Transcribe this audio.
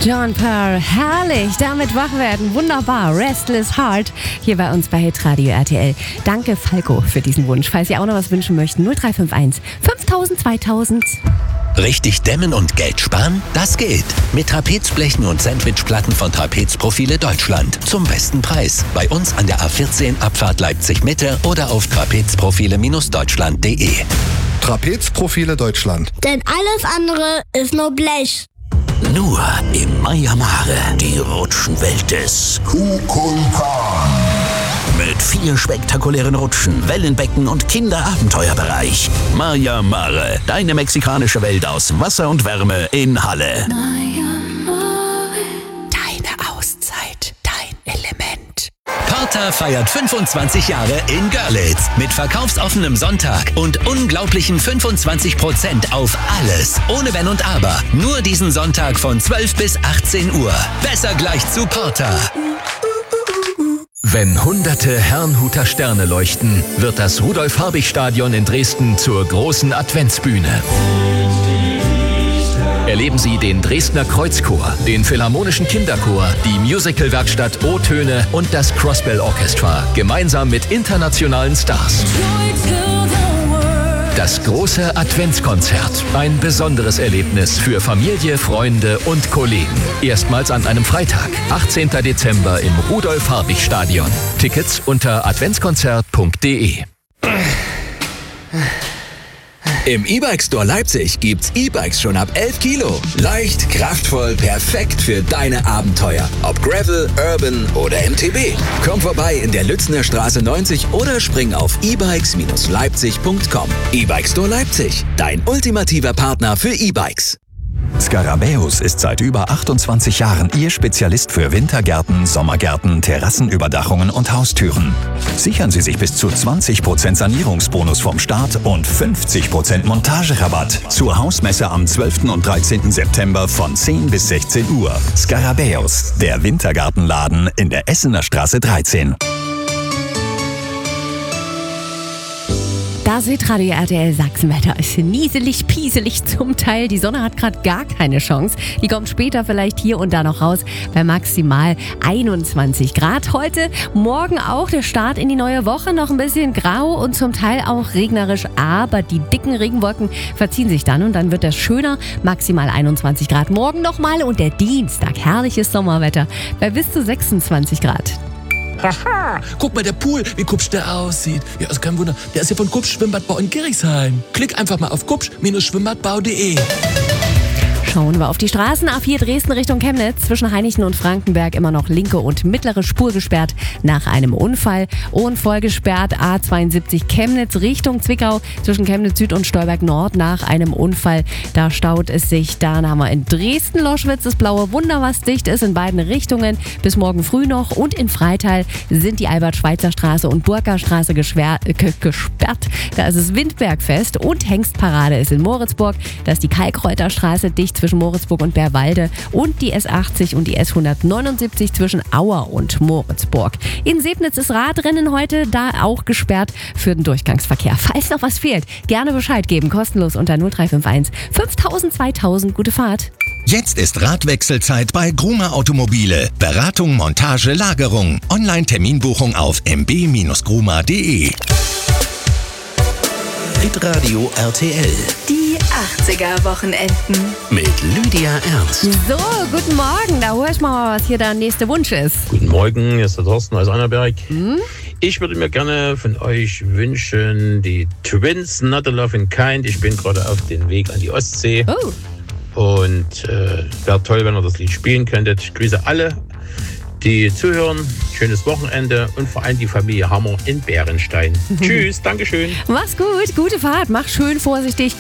John Parr, herrlich, damit wach werden, wunderbar, Restless Heart, hier bei uns bei Hitradio RTL. Danke Falco für diesen Wunsch. Falls ihr auch noch was wünschen möchtet, 0351 5000 2000. Richtig dämmen und Geld sparen? Das geht. Mit Trapezblechen und Sandwichplatten von Trapezprofile Deutschland. Zum besten Preis. Bei uns an der A14 Abfahrt Leipzig-Mitte oder auf trapezprofile-deutschland.de. Trapezprofile Deutschland. Denn alles andere ist nur Blech. Nur im Maya Mare, die Rutschenwelt des Kukulkan. Mit 4 spektakulären Rutschen, Wellenbecken und Kinderabenteuerbereich. Maya Mare, deine mexikanische Welt aus Wasser und Wärme in Halle. Deine Auszeit, dein Element. Porter feiert 25 Jahre in Görlitz mit verkaufsoffenem Sonntag und unglaublichen 25% auf alles. Ohne Wenn und Aber. Nur diesen Sonntag von 12 bis 18 Uhr. Besser gleich zu Porter. Wenn hunderte Herrnhuter Sterne leuchten, wird das Rudolf-Habich-Stadion in Dresden zur großen Adventsbühne. Erleben Sie den Dresdner Kreuzchor, den Philharmonischen Kinderchor, die Musicalwerkstatt O-Töne und das Crossbell Orchestra, gemeinsam mit internationalen Stars. Das große Adventskonzert. Ein besonderes Erlebnis für Familie, Freunde und Kollegen. Erstmals an einem Freitag, 18. Dezember im Rudolf-Habich-Stadion. Tickets unter adventskonzert.de. Im E-Bike Store Leipzig gibt's E-Bikes schon ab 11 Kilo. Leicht, kraftvoll, perfekt für deine Abenteuer. Ob Gravel, Urban oder MTB. Komm vorbei in der Lützner Straße 90 oder spring auf ebikes-leipzig.com. E-Bike Store Leipzig, dein ultimativer Partner für E-Bikes. Scarabäus ist seit über 28 Jahren Ihr Spezialist für Wintergärten, Sommergärten, Terrassenüberdachungen und Haustüren. Sichern Sie sich bis zu 20% Sanierungsbonus vom Staat und 50% Montagerabatt zur Hausmesse am 12. und 13. September von 10 bis 16 Uhr. Scarabäus, der Wintergartenladen in der Essener Straße 13. Das Hitradio RTL Sachsenwetter ist nieselig, pieselig zum Teil. Die Sonne hat gerade gar keine Chance. Die kommt später vielleicht hier und da noch raus bei maximal 21 Grad. Heute, morgen auch der Start in die neue Woche. Noch ein bisschen grau und zum Teil auch regnerisch. Aber die dicken Regenwolken verziehen sich dann und dann wird das schöner. Maximal 21 Grad morgen nochmal und der Dienstag. Herrliches Sommerwetter bei bis zu 26 Grad. Haha, guck mal, der Pool, wie kupsch der aussieht. Ja, ist kein Wunder, der ist ja von Kupsch Schwimmbadbau in Gerichshain. Klick einfach mal auf kupsch-schwimmbadbau.de. Schauen wir auf die Straßen. A4 Dresden Richtung Chemnitz. Zwischen Hainichen und Frankenberg immer noch linke und mittlere Spur gesperrt nach einem Unfall. Und voll gesperrt A72 Chemnitz Richtung Zwickau. Zwischen Chemnitz Süd und Stolberg Nord nach einem Unfall. Da staut es sich. Dann haben wir in Dresden-Loschwitz das blaue Wunder, was dicht ist in beiden Richtungen. Bis morgen früh noch. Und in Freital sind die Albert-Schweitzer-Straße und Burka-Straße gesperrt. Da ist es Windbergfest. Und Hengstparade ist in Moritzburg. Da ist die Kalkreuterstraße dicht zwischen Moritzburg und Bärwalde und die S80 und die S179 zwischen Auer und Moritzburg. In Sebnitz ist Radrennen heute, da auch gesperrt für den Durchgangsverkehr. Falls noch was fehlt, gerne Bescheid geben, kostenlos unter 0351 5000 2000. Gute Fahrt. Jetzt ist Radwechselzeit bei Gruma Automobile. Beratung, Montage, Lagerung. Online-Terminbuchung auf mb-gruma.de. Hitradio RTL. Die 80er-Wochenenden. Mit Lydia Ernst. So, guten Morgen. Da hör ich mal, was hier der nächste Wunsch ist. Guten Morgen, hier ist der Thorsten aus Annaberg. Ich würde mir gerne von euch wünschen, die Twins, Not a Loving Kind. Ich bin gerade auf dem Weg an die Ostsee. Oh. Und wäre toll, wenn ihr das Lied spielen könntet. Ich grüße alle, die zuhören. Schönes Wochenende und vor allem die Familie Hammer in Bärenstein. Tschüss, Dankeschön. Mach's gut, gute Fahrt, mach schön vorsichtig.